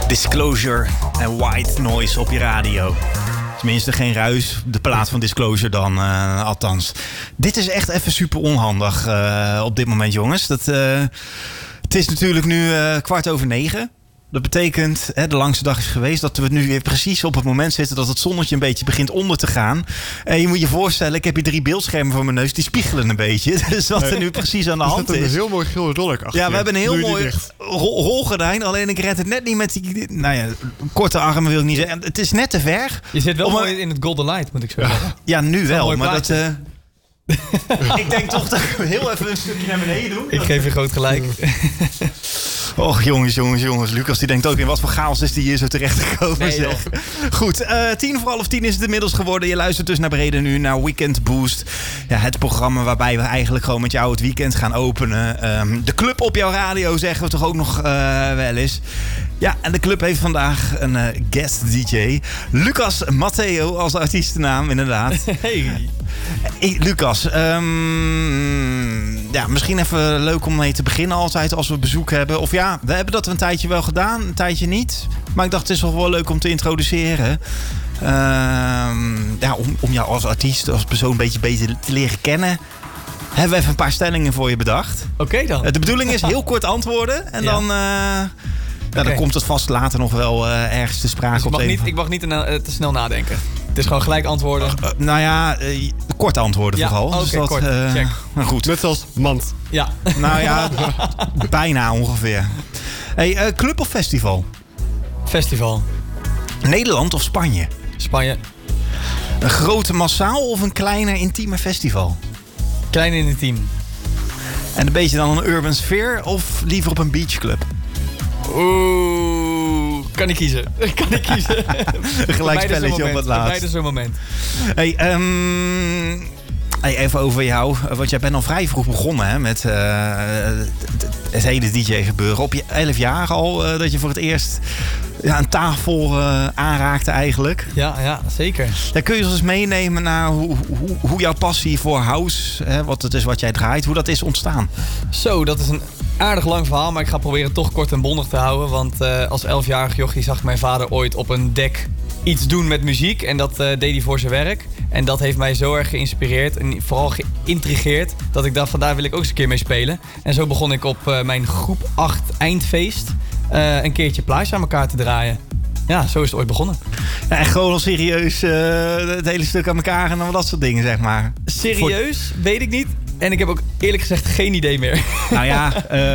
Disclosure en White Noise op je radio. Tenminste, geen ruis. De plaat van Disclosure dan, althans. Dit is echt even super onhandig op dit moment, jongens. Het is natuurlijk nu 9:15. Dat betekent, de langste dag is geweest, dat we nu weer precies op het moment zitten dat het zonnetje een beetje begint onder te gaan. En je moet je voorstellen, ik heb hier 3 beeldschermen voor mijn neus, die spiegelen een beetje. Dus wat er nu precies aan de hand is. Er een heel mooi geel dolk achter. Ja, we hebben een heel mooi rolgordijn. Alleen ik red het net niet met die, korte armen wil ik niet zeggen. Het is net te ver. Je zit wel mooi in het golden light, moet ik zo zeggen. Ja, nu wel. Maar dat... ik denk toch dat ik heel even een stukje naar beneden doe. Ik geef je groot gelijk. Och, jongens. Lucas die denkt ook in wat voor chaos is die hier zo terecht gekomen. Nee, goed, 10:10 is het inmiddels geworden. Je luistert dus naar beneden nu naar Weekend Boost. Ja, het programma waarbij we eigenlijk gewoon met jou het weekend gaan openen. De club op jouw radio zeggen we toch ook nog wel eens. Ja, en de club heeft vandaag een guest DJ. Lucas Matteo als artiestennaam, inderdaad. Hey. Lucas, misschien even leuk om mee te beginnen altijd als we bezoek hebben. Of ja, we hebben dat een tijdje wel gedaan, een tijdje niet. Maar ik dacht het is wel leuk om te introduceren. Om jou als artiest, als persoon een beetje beter te leren kennen. Hebben we even een paar stellingen voor je bedacht. Oké dan. De bedoeling is heel kort antwoorden. En dan... dan komt het vast later nog wel ergens te sprake. Dus ik mag niet te snel nadenken. Het is gewoon gelijk antwoorden. Kort antwoorden vooral. Oké, dus kort. Check. Maar goed. Net als mand. Ja. Nou ja, bijna ongeveer. Hey, club of festival? Festival. Nederland of Spanje? Spanje. Een grote massaal of een kleiner intieme festival? Klein en intiem. En een beetje dan een urban sfeer of liever op een beachclub? Oeh, kan ik kiezen. Een gelijk spelletje op het laatst. Beide zo'n moment. Hey, even over jou. Want jij bent al vrij vroeg begonnen hè, met het hele DJ-gebeuren. Op je 11 jaar al dat je voor het eerst een tafel aanraakte eigenlijk. Ja, zeker. Dan kun je ons eens meenemen naar hoe jouw passie voor house, wat het is wat jij draait, hoe dat is ontstaan. Zo, dat is een aardig lang verhaal, maar ik ga proberen het toch kort en bondig te houden. Want als 11-jarig jochie zag mijn vader ooit op een dek iets doen met muziek. En dat deed hij voor zijn werk. En dat heeft mij zo erg geïnspireerd en vooral geïntrigeerd dat ik dacht van daar wil ik ook eens een keer mee spelen. En zo begon ik op mijn groep 8 eindfeest een keertje plaatjes aan elkaar te draaien. Ja, zo is het ooit begonnen. Ja, en gewoon al serieus het hele stuk aan elkaar en dan dat soort dingen, zeg maar. Serieus? Weet ik niet. En ik heb ook eerlijk gezegd geen idee meer. Nou ja,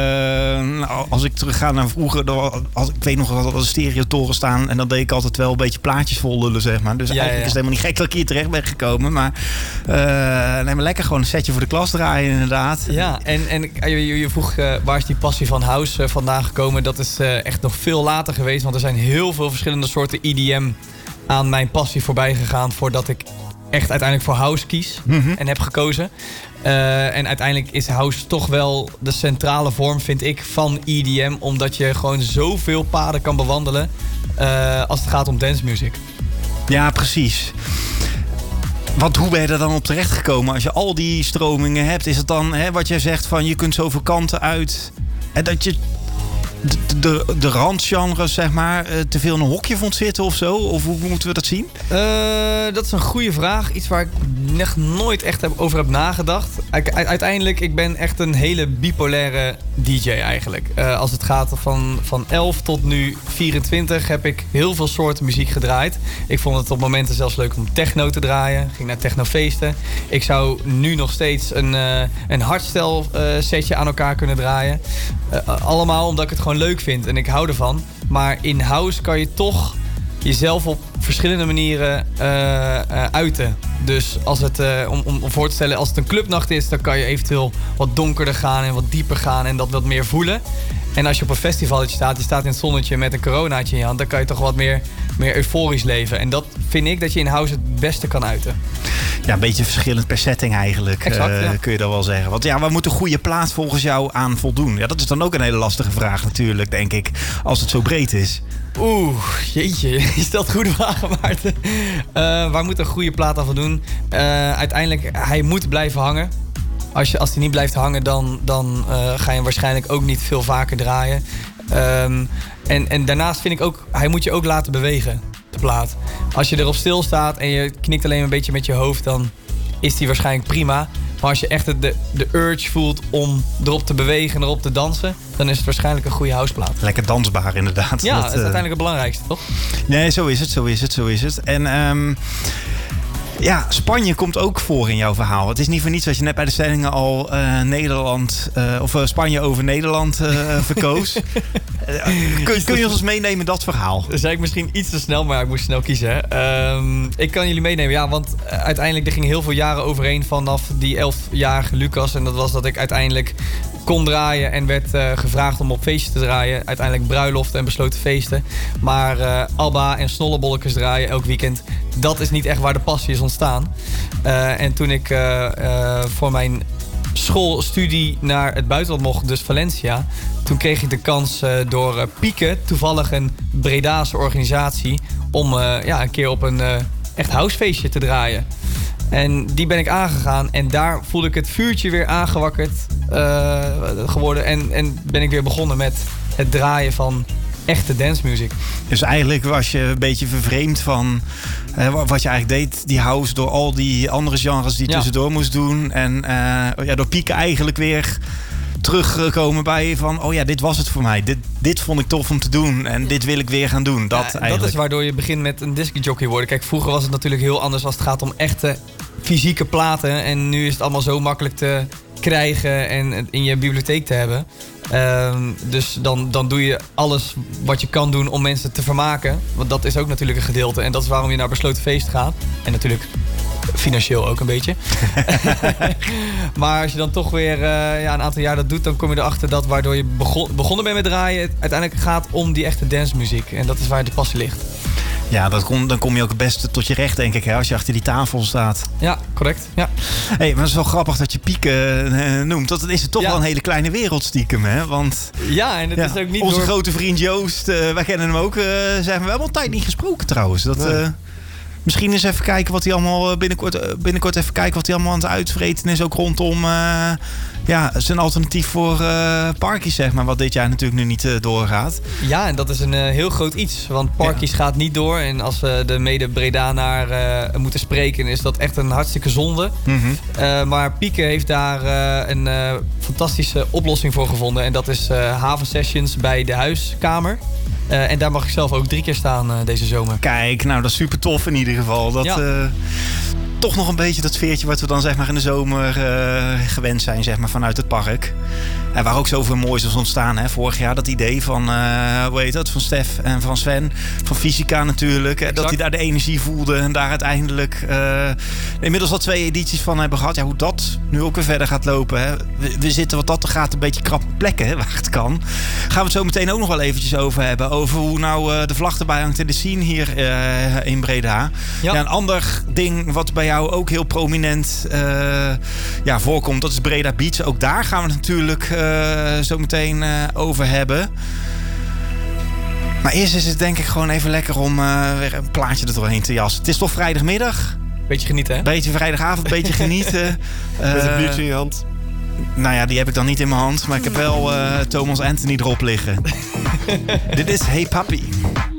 als ik terugga naar vroeger, ik weet nog dat er stereotoren staan en dan deed ik altijd wel een beetje plaatjes vol lullen, zeg maar. Dus eigenlijk is het helemaal niet gek dat ik hier terecht ben gekomen. Maar lekker gewoon een setje voor de klas draaien, inderdaad. Ja, en je vroeg waar is die passie van house vandaan gekomen? Dat is echt nog veel later geweest, want er zijn heel veel verschillende soorten EDM aan mijn passie voorbij gegaan voordat ik echt uiteindelijk voor house kies en heb gekozen. En uiteindelijk is house toch wel de centrale vorm, vind ik, van EDM. Omdat je gewoon zoveel paden kan bewandelen als het gaat om dancemuziek. Ja, precies. Want hoe ben je er dan op terecht gekomen als je al die stromingen hebt? Is het dan wat jij zegt van je kunt zoveel kanten uit en dat je de randgenres, zeg maar, te veel in een hokje vond zitten of zo? Of hoe moeten we dat zien? Dat is een goede vraag. Iets waar ik echt nooit echt over heb nagedacht. Uiteindelijk, ik ben echt een hele bipolaire DJ eigenlijk. Als het gaat van 11 tot nu 24 heb ik heel veel soorten muziek gedraaid. Ik vond het op momenten zelfs leuk om techno te draaien. Ging naar technofeesten. Ik zou nu nog steeds een hardstyle setje aan elkaar kunnen draaien. Allemaal omdat ik het gewoon leuk vind en ik hou ervan. Maar in house kan je toch jezelf op verschillende manieren uiten. Dus als het, om voor te stellen, als het een clubnacht is, dan kan je eventueel wat donkerder gaan en wat dieper gaan en dat wat meer voelen. En als je op een festivaletje staat, je staat in het zonnetje met een coronaatje in je hand, dan kan je toch wat meer euforisch leven. En dat vind ik dat je in house het beste kan uiten. Ja, een beetje verschillend per setting eigenlijk. Exact, kun je dat wel zeggen. Want ja, waar moet een goede plaat volgens jou aan voldoen? Ja, dat is dan ook een hele lastige vraag natuurlijk, denk ik. Als het zo breed is. Oeh, jeetje. Je stelt goede vragen, Maarten. Waar moet een goede plaat aan voldoen? Uiteindelijk, hij moet blijven hangen. Als hij niet blijft hangen, dan ga je hem waarschijnlijk ook niet veel vaker draaien. En daarnaast vind ik ook, hij moet je ook laten bewegen, de plaat. Als je erop stilstaat en je knikt alleen een beetje met je hoofd, dan is die waarschijnlijk prima. Maar als je echt de urge voelt om erop te bewegen en erop te dansen, dan is het waarschijnlijk een goede houseplaat. Lekker dansbaar inderdaad. Ja, dat is uiteindelijk het belangrijkste, toch? Nee, zo is het. En ja, Spanje komt ook voor in jouw verhaal. Het is niet voor niets dat je net bij de stellingen al Spanje over Nederland verkoos. Kun je ons meenemen in dat verhaal? Dat zei ik misschien iets te snel, maar ik moest snel kiezen. Ik kan jullie meenemen, ja, want uiteindelijk er gingen heel veel jaren overheen vanaf die 11-jarige Lucas. En dat was dat ik uiteindelijk kon draaien en werd gevraagd om op feestjes te draaien. Uiteindelijk bruiloften en besloten feesten. Maar ABBA en snollebolletjes draaien elk weekend, dat is niet echt waar de passie is ontstaan. En toen ik voor mijn schoolstudie naar het buitenland mocht, dus Valencia, toen kreeg ik de kans door Pieke, toevallig een Bredaanse organisatie, om een keer op een echt housefeestje te draaien. En die ben ik aangegaan en daar voelde ik het vuurtje weer aangewakkerd geworden. En ben ik weer begonnen met het draaien van echte dancemuziek. Dus eigenlijk was je een beetje vervreemd van wat je eigenlijk deed, die house, door al die andere genres die je tussendoor moest doen. En door Pieken eigenlijk weer terugkomen bij je van, oh ja, dit was het voor mij. Dit vond ik tof om te doen en dit wil ik weer gaan doen. Dat is waardoor je begint met een discjockey worden. Kijk, vroeger was het natuurlijk heel anders als het gaat om echte fysieke platen. En nu is het allemaal zo makkelijk te krijgen en in je bibliotheek te hebben. Dus dan doe je alles wat je kan doen om mensen te vermaken. Want dat is ook natuurlijk een gedeelte. En dat is waarom je naar besloten feest gaat. En natuurlijk financieel ook een beetje. Maar als je dan toch weer een aantal jaar dat doet, dan kom je erachter dat waardoor je begonnen bent met draaien, het uiteindelijk gaat om die echte dancemuziek. En dat is waar de passie ligt. Ja, dan kom je ook het beste tot je recht, denk ik, hè, als je achter die tafel staat. Ja, correct. Ja. Hey, maar het is wel grappig dat je Pieken noemt. Dat is het toch wel een hele kleine wereld stiekem, hè? Want ja, en het is ook niet onze grote vriend Joost, wij kennen hem ook. Zijn we hebben al een tijd niet gesproken trouwens. Dat, misschien eens even kijken wat hij allemaal binnenkort even kijken wat hij allemaal aan het uitvreten is. Ook rondom zijn alternatief voor Parkies, zeg maar. Wat dit jaar natuurlijk nu niet doorgaat. Ja, en dat is een heel groot iets. Want Parkies gaat niet door. En als we de mede Bredanaar moeten spreken, is dat echt een hartstikke zonde. Mm-hmm. Maar Pieke heeft daar een fantastische oplossing voor gevonden. En dat is Havensessions bij de Huiskamer. En daar mag ik zelf ook 3 keer staan deze zomer. Kijk, nou dat is super tof in ieder geval. Dat toch nog een beetje dat sfeertje wat we dan zeg maar in de zomer gewend zijn, zeg maar, vanuit het park. En waar ook zoveel moois is ontstaan. Hè? Vorig jaar dat idee van, van Stef en van Sven, van Fysica natuurlijk. Exact. Dat hij daar de energie voelde en daar uiteindelijk inmiddels al 2 edities van hebben gehad. Ja, hoe dat nu ook weer verder gaat lopen. Hè? We zitten wat dat gaat een beetje krappe plekken, hè, waar het kan. Gaan we het zo meteen ook nog wel eventjes over hebben. Over hoe nou de vlag erbij hangt in de scene hier in Breda. Ja, een ander ding wat bij jou ook heel prominent voorkomt, dat is Breda Beats. Ook daar gaan we het natuurlijk zo meteen over hebben. Maar eerst is het denk ik gewoon even lekker om weer een plaatje er doorheen te jassen. Het is toch vrijdagmiddag? Beetje genieten, hè? Beetje vrijdagavond, beetje genieten. Met een biertje in je hand. Nou ja, die heb ik dan niet in mijn hand. Maar ik heb wel Thomas Anthony erop liggen. Dit is Hey Papi.